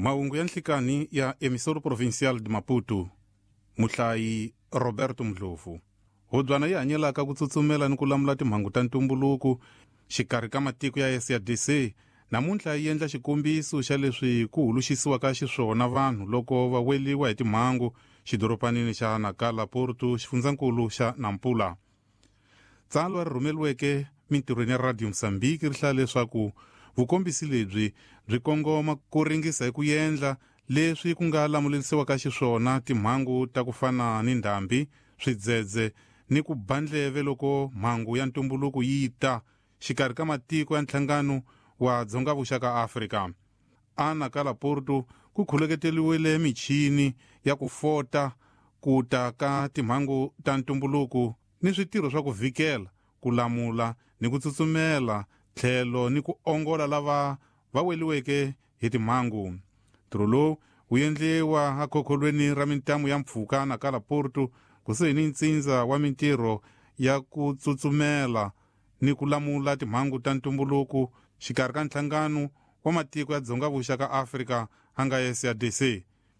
Mahungu ya nhlikani ya Emissora Provincial de Maputo. Muhlayi Roberto Mdlovu. Hodzwana yi hanyelaka ku tsutsumela ni ku lamula timhangu ta ntumbuluko xikarhi ka matiko ya SADC namuntlha yi endla xikombiso xa leswi ku huluxisiwaka xiswona vanhu loko va weliwa hi timhangu xidoropanini xa Nacala Porto xifundzankulu xa Nampula. Tsalwa ri rhumeliweke mintirhweni ya Radio Msambiki ri hlaya leswaku vukombisi lebyi byi kongoma ku ringisa hi ku endla leswi ku nga lamulisiwaka xiswona timhangu ta ku fana ni ndhambi, swidzedze ni ku bandleve loko mhangu ya ntumbuluko yi ta xikarhi ka matiko ya nhlangano wa dzonga vuxaka Afrika. Nacala Porto ku khuleketeliwile michini ya ku fota ku ta ka timhangu ta ntumbuluko ni switirho swa ku vhikela, ku lamula ni ku tsutsumela tlhelo ni ku ongola lava va weliweke hi timhangu. Ntirho lowu wu endliwa akhokholweni ra mintamu ya mpfhuka Nacala Porto kusuhi ni ntsindza wa mintirho ya ku tsutsumela ni ku lamula timhangu ta ntumbuluko xikarhi ka nhlangano wa matiko ya dzonga vuxaka Afrika anga SADC.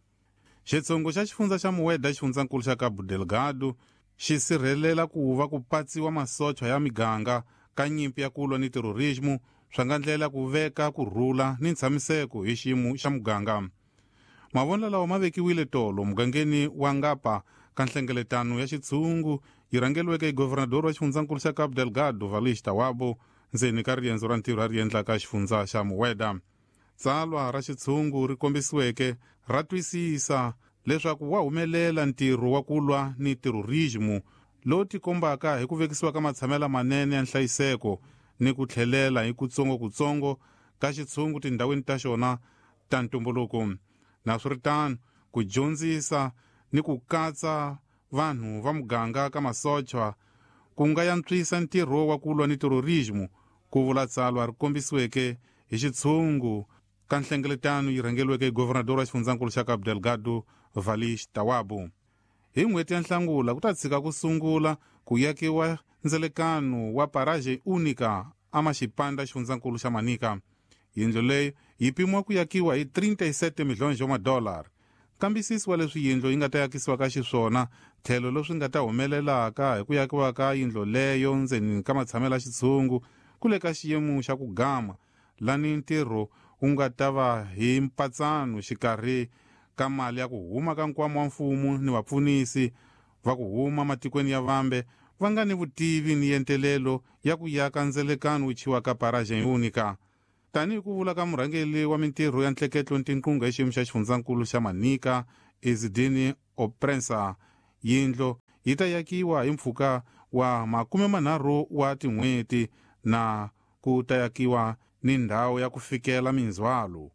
Xitsongo xa xifundza xa Muweda xifundzankulu xa Cabo Delgado xi sirhelela ku va ku patsiwa masocha ya miganga ka nyimpi ya ku lwa ni terorismo swa nga ndlela ku veka kurhula ni ntshamiseko hi xiyimo xa muganga. Mavonelo lawa ma vekiwile tolo mugangeni wa Ngapa ka nhlengeletano ya xitshungu yi rhangeliweke hi governador wa xifundzankulu xa Cabo Delgado Valish Tawabo ndzeni ka riendzo ra ntirho ri endlaka xifundza xa Muweda. Tsalwa ra xitshungu ri kombisiweke ra twisisa leswaku wa humelela ntirho wa ku lwa ni terorismo lowu tikombaka hi ku vekisiwa ka matshamela manene ya nhlayiseko ni ku tlhelela hi kutsongo ka xitshungu tindhawini ta xona ta ntumbuluko. Naswiritano ku dyondzisa ni ku katsa vanhu va muganga ka masocha ku nga yantswisa ntirho wa ku lwa ni terorismo, ku vula tsalwa ri kombisiweke hi xitshungu ka nhlengeletano yi rhangeliweke hi governador wa xifundzankulu xa Cabo Delgado Valish Tawabo. Hi n'hweti ya Nhlangula ku ta tshika ku sungula ku yakiwa ndzelekano wa paraje unica amaxipanda xifundzankulu xa Manika. Yindlu leyi yi pimiwa ku yakiwa hi 37 milhoni wa madolari. Kambisisi wa leswi yindlu yi nga ta yakisiwa ka xiswona tlhelo leswi nga ta humelelaka hi ku yakiwa ka yindlu leyo ndzeni ka matshamela xitshungu ku le ka xiyimo xa ku gama lani ntirho wu nga ta va hi mpatsano xikarhi ka mali ya ku huma ka nkwama wa mfumo ni vapfunisi va ku huma matikweni ya vambe va nga ni vutivi ni yentelelo ya ku yaka ndzelekano wu chiwa ka paraje unica. Tanihi ku vula ka murhangeli wa mintirho ya ntleketlo tinqunga hi xiyimo xa xifundzankulu xa Manika Ezidini Oprensa, yindlu yi ta yakiwa hi mpfhuka wa 30 wa tin'hweti na ku ta yakiwa ni ndhawu ya ku fikela mindzwalo.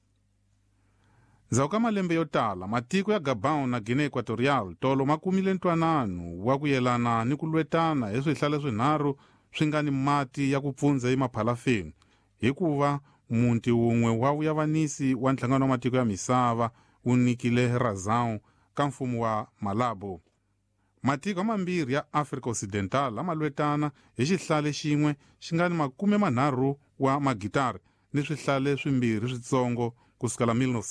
Ndzhaku ka malembe yo tala matiko ya Gabon na Guinea Equatorial tolo ma kumile ntwanano wa ku yelana ni ku lwetana hi swihlala swinharhu swi nga ni mati ya ku pfundza hi maphalafeni, hikuva munti wun'we wa vuyavanisi wa nhlangano wa matiko ya misava wu nikile razão ka mfumo wa Malabo. Matiko mambirhi ya Africa Occidental lama lwetana hi xihlale xin'we xi nga ni 30 wa magitari ni swihlale swimbirhi switsongo kusukela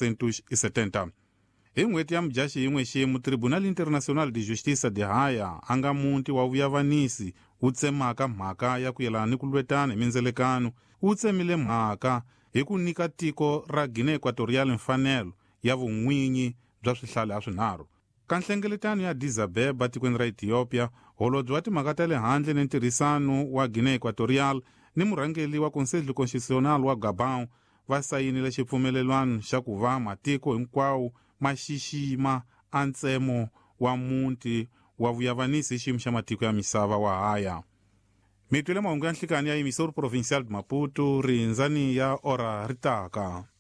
1970. Hi n'hweti ya Mudyaxihi yin'we ximu Tribunal International de Justiça de Haia anga munti wa vuyavanisi wu tsemaka mhaka ya ku yelana ni ku lwetana hi mindzelekano wu tsemile mhaka hi ku nyika tiko ra Guinea Equatorial mfanelo ya vun'winyi bya swihlale swinharhu. Ka nhlengeletano ya Addis Abeba tikweni ra Ethiopia, holobye wa timhaka ta le handle ni ntirhisano wa Guinea Equatorial ni murhangeli wa Conselho Constitucional wa Gabon va sayinile xipfumelelwano xa ku va matiko hinkwawo ma xixima antsemo wa munti wa vuyavanisi hi xiyimo xa matiko ya misava wa Haia. Mi twile mahungu ya nhlikani ya Emissora Provincial de Maputo, rindzani ya ora ritaka.